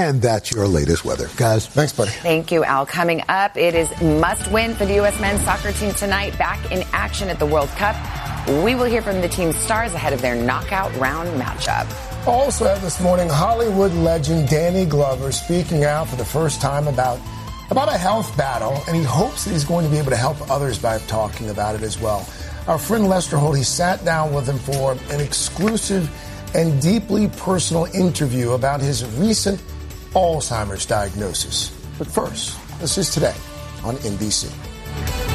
And that's your latest weather. Guys, thanks, buddy. Thank you, Al. Coming up, it is must-win for the U.S. men's soccer team tonight, back in action at the World Cup. We will hear from the team's stars ahead of their knockout round matchup. Also this morning, Hollywood legend Danny Glover speaking out for the first time about a health battle, and he hopes that he's going to be able to help others by talking about it as well. Our friend Lester Holt, he sat down with him for an exclusive and deeply personal interview about his recent Alzheimer's diagnosis. But first, this is Today on NBC.